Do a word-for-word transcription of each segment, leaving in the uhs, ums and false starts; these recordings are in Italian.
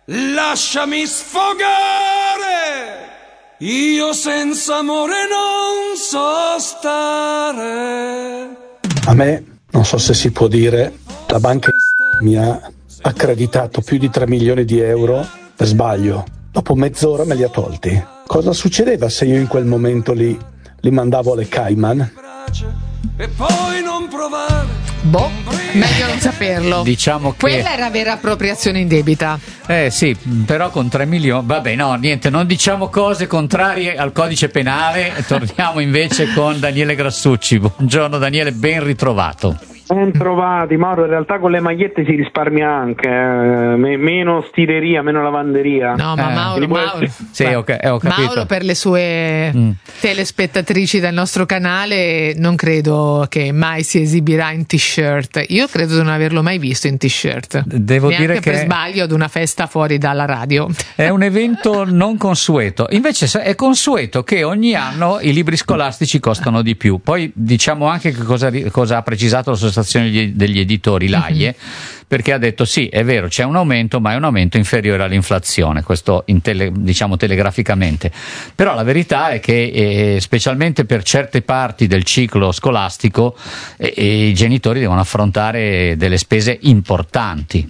lasciami sfogare, io senza amore non so stare. A me, non so se si può dire, la banca mi ha accreditato più di tre milioni di euro per sbaglio. Dopo mezz'ora me li ha tolti. Cosa succedeva se io in quel momento li, li mandavo alle Cayman? E poi non provare. Boh, meglio non saperlo. Diciamo che quella era vera appropriazione indebita. Eh sì, però con tre milioni. Vabbè, no, niente, non diciamo cose contrarie al codice penale. Torniamo invece con Daniele Grassucci. Buongiorno Daniele, ben ritrovato. Ben trovati, Mauro. In realtà con le magliette si risparmia anche, eh, me- meno stileria, meno lavanderia. No, ma Eh, Mauro, Mauro, essere... sì, beh, ho, ca- ho capito. Mauro per le sue Mm. telespettatrici del nostro canale non credo che mai si esibirà in t-shirt. Io credo di non averlo mai visto in t-shirt. Devo neanche dire per che sbaglio ad una festa fuori dalla radio. è un evento non consueto. Invece è consueto che ogni anno i libri scolastici costano di più. Poi diciamo anche che cosa, cosa ha precisato la Associazione degli editori, l'A I E, mm-hmm. perché ha detto sì, è vero, c'è un aumento, ma è un aumento inferiore all'inflazione, questo in tele, diciamo telegraficamente. Però la verità è che eh, specialmente per certe parti del ciclo scolastico eh, eh, i genitori devono affrontare delle spese importanti.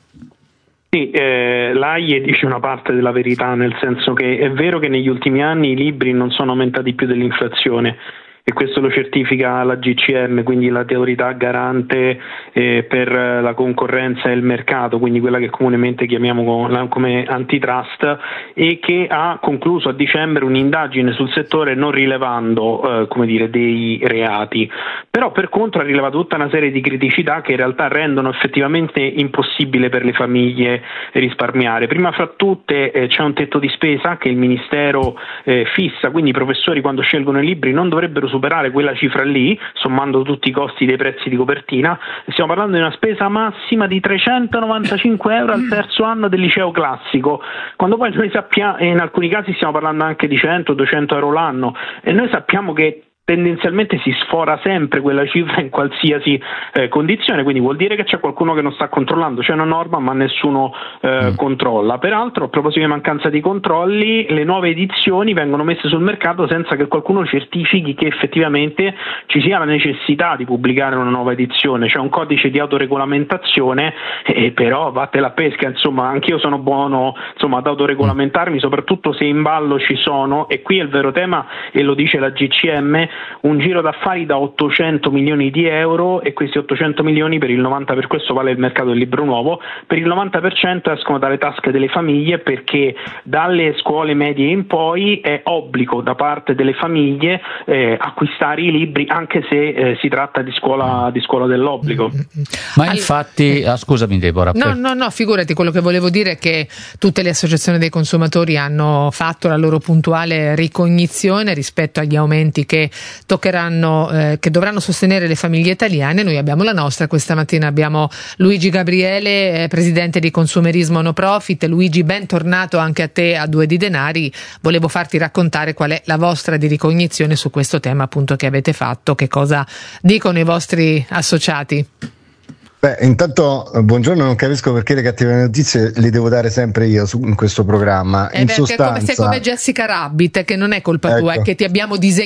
Sì, eh, l'A I E dice una parte della verità, nel senso che è vero che negli ultimi anni i libri non sono aumentati più dell'inflazione, e questo lo certifica la G C M, quindi l'autorità garante eh, per la concorrenza e il mercato, quindi quella che comunemente chiamiamo come antitrust, e che ha concluso a dicembre un'indagine sul settore non rilevando eh, come dire, dei reati, però per contro ha rilevato tutta una serie di criticità che in realtà rendono effettivamente impossibile per le famiglie risparmiare. Prima fra tutte eh, c'è un tetto di spesa che il Ministero eh, fissa, quindi i professori quando scelgono i libri non dovrebbero superare quella cifra lì, sommando tutti i costi dei prezzi di copertina. Stiamo parlando di una spesa massima di trecentonovantacinque euro al terzo anno del liceo classico, quando poi noi sappiamo, in alcuni casi stiamo parlando anche di cento duecento euro l'anno, e noi sappiamo che tendenzialmente si sfora sempre quella cifra in qualsiasi eh, condizione, quindi vuol dire che c'è qualcuno che non sta controllando, c'è una norma ma nessuno eh, mm. controlla. Peraltro, a proposito di mancanza di controlli, le nuove edizioni vengono messe sul mercato senza che qualcuno certifichi che effettivamente ci sia la necessità di pubblicare una nuova edizione. C'è un codice di autoregolamentazione, eh, però vatte la pesca, insomma, anch'io sono buono insomma ad autoregolamentarmi, soprattutto se in ballo ci sono, e qui è il vero tema e lo dice la G C M, un giro d'affari da ottocento milioni di euro, e questi ottocento milioni per il novanta per cento, per questo vale il mercato del libro nuovo, per il novanta per cento escono dalle tasche delle famiglie, perché dalle scuole medie in poi è obbligo da parte delle famiglie eh, acquistare i libri, anche se eh, si tratta di scuola, di scuola dell'obbligo. Ma infatti, ah, scusami Deborah. No, no, no, figurati, quello che volevo dire è che tutte le associazioni dei consumatori hanno fatto la loro puntuale ricognizione rispetto agli aumenti che toccheranno, eh, che dovranno sostenere le famiglie italiane. Noi abbiamo la nostra, questa mattina abbiamo Luigi Gabriele, eh, presidente di Consumerismo No Profit. Luigi, bentornato anche a te a Due di Denari. Volevo farti raccontare qual è la vostra di ricognizione su questo tema appunto che avete fatto, che cosa dicono i vostri associati. Beh, intanto buongiorno, non capisco perché le cattive notizie le devo dare sempre io su, in questo programma. Eh in beh, sostanza, come, sei come Jessica Rabbit, che non è colpa ecco. tua, è che ti abbiamo disegnato